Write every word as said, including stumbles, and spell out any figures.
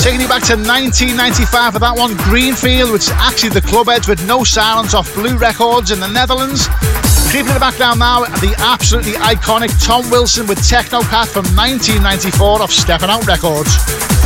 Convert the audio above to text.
Taking you back to nineteen ninety-five for that one, Greenfield, which is actually the club edge with No Silence off Blue Records in the Netherlands. Creeping in the background now, the absolutely iconic Tom Wilson with Technocat from nineteen ninety-four off Steppin' Out Records.